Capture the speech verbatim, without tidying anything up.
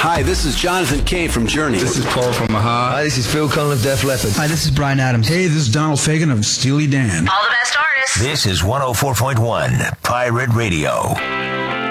Hi, this is Jonathan Kay from Journey. This is Paul from Aha. Hi, this is Phil Collins of Def Leppard. Hi, this is Bryan Adams. Hey, this is Donald Fagen of Steely Dan. All the best artists. This is one oh four point one Pirate Radio.